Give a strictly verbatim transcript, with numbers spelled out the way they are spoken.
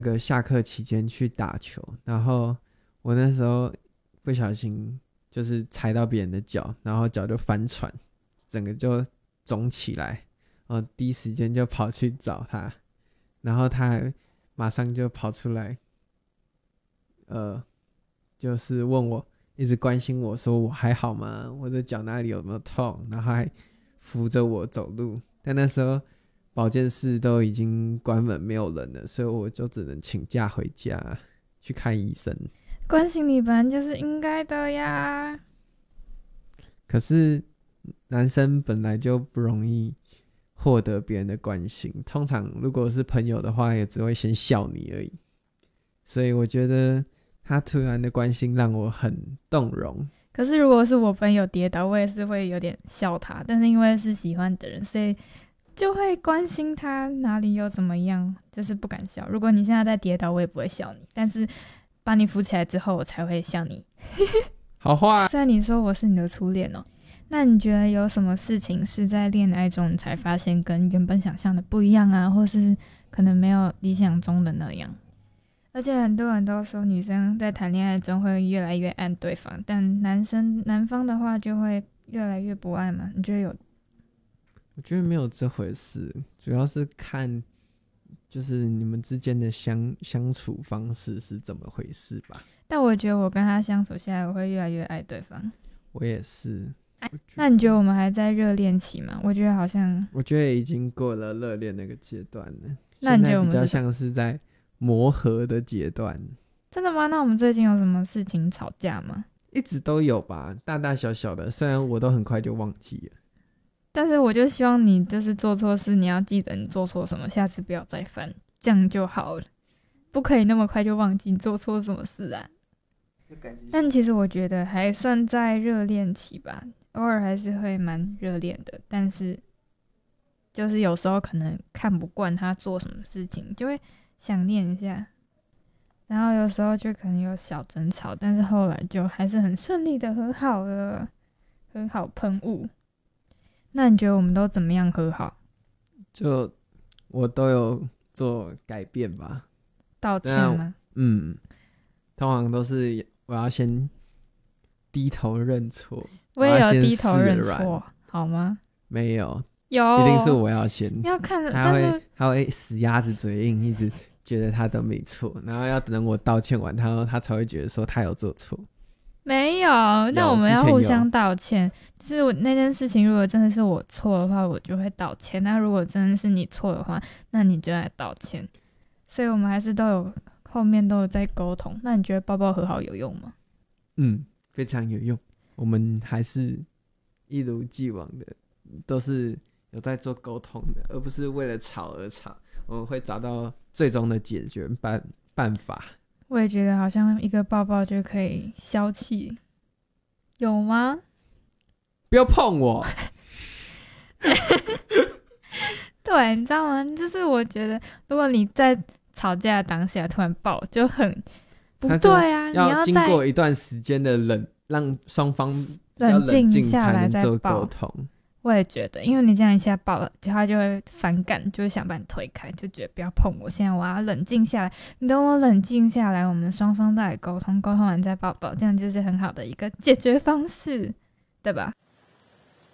那个下课期间去打球，然后我那时候不小心就是踩到别人的脚，然后脚就翻船，整个就肿起来，然后第一时间就跑去找他，然后他还马上就跑出来，呃，就是问我，一直关心我说我还好吗？我的脚哪里有没有痛？然后还扶着我走路。但那时候保健室都已经关门没有人了，所以我就只能请假回家去看医生。 关心你本来就是应该的呀。 可是男生本来就不容易获得别人的关心，通常如果是朋友的话，也只会先笑你而已。所以我觉得他突然的关心让我很动容。 可是如果是我朋友跌倒，我也是会有点笑他，但是因为是喜欢的人，所以就会关心他哪里又怎么样，就是不敢笑。如果你现在在跌倒，我也不会笑你，但是把你扶起来之后，我才会笑你。 好话， 虽然你说我是你的初恋哦，那你觉得有什么事情是在恋爱中你才发现跟原本想象的不一样啊，或是可能没有理想中的那样？而且很多人都说女生在谈恋爱中会越来越爱对方，但男生男方的话就会越来越不爱嘛？你觉得有？ 我觉得没有这回事，主要是看就是你们之间的相相处方式是怎么回事吧。 但我觉得我跟他相处下来，我会越来越爱对方。 我也是。 那你觉得我们还在热恋期吗？我觉得好像， 我觉得已经过了热恋那个阶段了。 那你觉得我们现在比较像是在磨合的阶段。 真的吗？那我们最近有什么事情吵架吗？ 一直都有吧，大大小小的，虽然我都很快就忘记了。 但是我就希望你就是做错事，你要记得你做错什么，下次不要再犯，这样就好了。不可以那么快就忘记你做错什么事啊。但其实我觉得还算在热恋期吧，偶尔还是会蛮热恋的，但是就是有时候可能看不惯他做什么事情，就会想念一下，然后有时候就可能有小争吵，但是后来就还是很顺利的和好了，和好喷雾。那你觉得我们都怎么样和好？ 就我都有做改变吧。 道歉吗？ 嗯，通常都是我要先低头认错。 我也有低头认错， 好吗？ 没有， 有， 一定是我要先。 要看， 他会但是他会死鸭子嘴硬，一直觉得他都没错，然后要等我道歉完，他他才会觉得说他有做错。 没有，那我们要互相道歉。就是我那件事情，如果真的是我错的话，我就会道歉；那如果真的是你错的话，那你就来道歉。所以我们还是都有后面都有在沟通。那你觉得抱抱和好有用吗？ 嗯，非常有用。我们还是一如既往的，都是有在做沟通的，而不是为了吵而吵。我们会找到最终的解决办办法。 我也觉得好像一个抱抱就可以消气，有吗？ 不要碰我！ 对，你知道吗？就是我觉得，如果你在吵架当下突然抱，就很不对啊！你要经过一段时间的冷，让双方冷静下来再做沟通。 我也觉得，因为你这样一下抱，他就会反感，就会想把你推开，就觉得不要碰我。现在我要冷静下来，你等我冷静下来，我们双方再来沟通，沟通完再抱抱，这样就是很好的一个解决方式，对吧？